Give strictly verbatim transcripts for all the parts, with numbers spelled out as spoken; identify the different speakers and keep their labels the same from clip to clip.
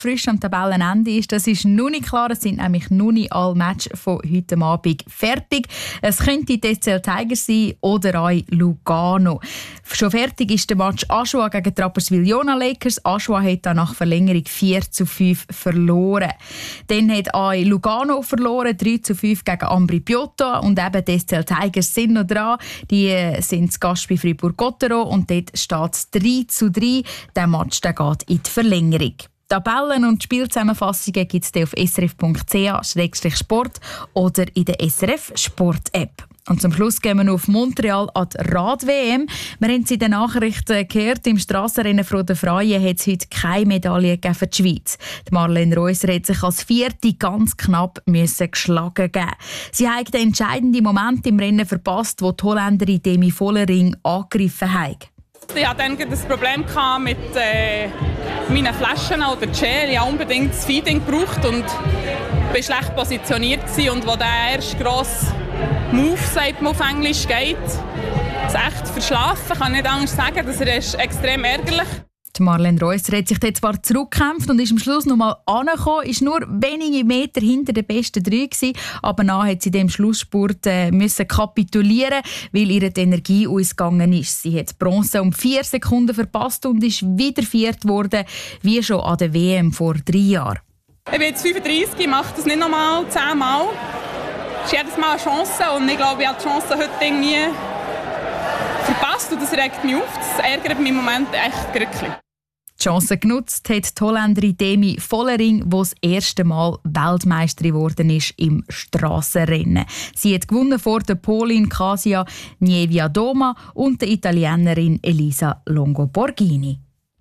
Speaker 1: frisch am Tabellenende ist. Das ist noch nicht klar. Es sind nämlich noch nicht alle Matches von heute Abend fertig. Es könnte die S C L Tigers sein oder auch Lugano. Schon fertig ist der Match Aschua gegen die Rapperswil-Jona Lakers. Aschua hat dann nach Verlängerung vier zu fünf verloren. Dann hat auch Lugano verloren, drei zu fünf gegen Ambri Piotta. Und eben die S C L Tigers sind noch dran. Die sind zu Gast bei Fribourg-Gottero und dort steht es drei zu drei. Der Match der geht in die Verlängerung. Tabellen und Spielzusammenfassungen gibt es auf s r f punkt c h slash sport oder in der S R F Sport App. Und zum Schluss gehen wir noch auf Montreal an die Rad-W M. Wir haben es in den Nachrichten gehört, im Strassenrennen von der Freien hat es heute keine Medaille gegeben für die Schweiz. Die Marlene Reusser hat sich als Vierte ganz knapp müssen geschlagen geben. Sie hat den entscheidenden Moment im Rennen verpasst, wo die Holländerin Demi Vollering angegriffen hat.
Speaker 2: Ich hatte dann das Problem mit äh, meinen Flaschen oder Gel. Ich habe unbedingt das Feeding gebraucht und war schlecht positioniert. Und als der erste grosse Move, sagt man auf Englisch, geht, es echt verschlafen. Ich kann nicht anders sagen, das ist extrem ärgerlich.
Speaker 1: Die Marlene Reusser hat sich dort zwar zurückgekämpft und ist am Schluss noch mal angekommen, ist nur wenige Meter hinter den besten drei gewesen, aber dann hat sie dem Schlussspurt äh, müssen kapitulieren, weil ihr die Energie ausgegangen ist. Sie hat Bronze um vier Sekunden verpasst und ist wieder viert worden, wie schon an der W M vor drei Jahren.
Speaker 2: Ich bin jetzt fünfunddreissig, ich mache das nicht nochmal zehnmal. Es ist jedes Mal eine Chance und ich glaube, ich habe die Chance heute irgendwie verpasst und das regt mich auf. Das ärgert mich im Moment echt gründlich.
Speaker 1: Die Chance genutzt hat die Holländerin Demi Vollering, die das erste Mal Weltmeisterin geworden ist im Strassenrennen. Sie hat gewonnen vor der Polin Kasia Nieviadoma und der Italienerin Elisa Longo-Borghini.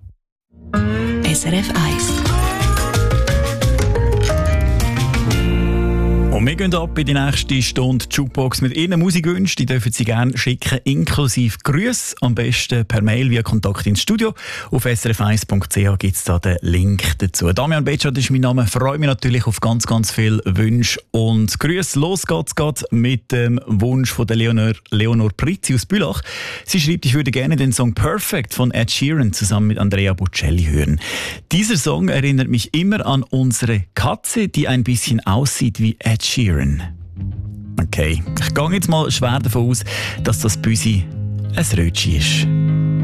Speaker 3: S R F eins.
Speaker 4: Und wir gehen ab in die nächste Stunde Jukebox mit Ihren Musikwünschen. Die dürfen Sie gerne schicken, inklusive Grüße. Am besten per Mail via Kontakt ins Studio. Auf s r f eins punkt c h gibt es da den Link dazu. Damian Betschart ist mein Name. Ich freue mich natürlich auf ganz, ganz viele Wünsche und Grüße. Los geht's gerade mit dem Wunsch von der Leonor, Leonor Prizzi aus Bülach. Sie schreibt, ich würde gerne den Song Perfect von Ed Sheeran zusammen mit Andrea Bocelli hören. Dieser Song erinnert mich immer an unsere Katze, die ein bisschen aussieht wie Ed Sheeran. Okay, ich gehe jetzt mal schwer davon aus, dass das Büsi ein Rötchen ist.